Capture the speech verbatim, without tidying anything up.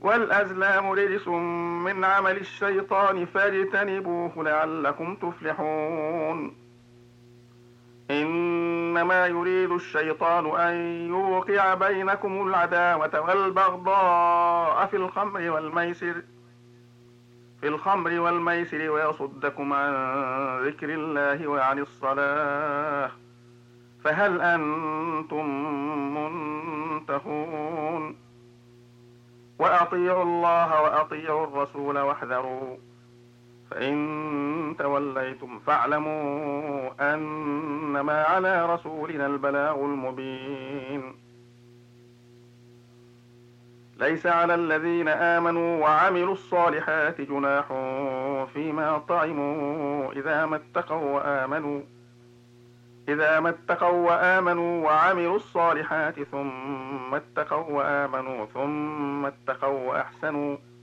والأزلام رجس من عمل الشيطان فاجتنبوه لعلكم تفلحون إنما يريد الشيطان أن يوقع بينكم العداوة والبغضاء في الخمر والميسر في الخمر والميسر ويصدكم عن ذكر الله وعن الصلاة فهل أنتم منتهون وأطيعوا الله وأطيعوا الرسول واحذروا فإن توليتم فاعلموا أنما على رسولنا البلاغ المبين ليس على الذين آمنوا وعملوا الصالحات جناح فيما طعموا إذا ما اتقوا وآمنوا إذا ما اتقوا وآمنوا وعملوا الصالحات ثم اتقوا وآمنوا ثم اتقوا وأحسنوا